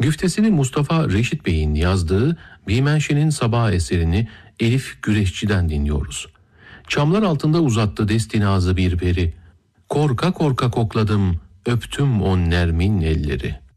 Güftesini Mustafa Reşit Bey'in yazdığı Bimenşe'nin Sabah eserini Elif Güreşçi'den dinliyoruz. Çamlar altında uzattı destinazı bir peri. Korka korka kokladım, öptüm on nermin elleri.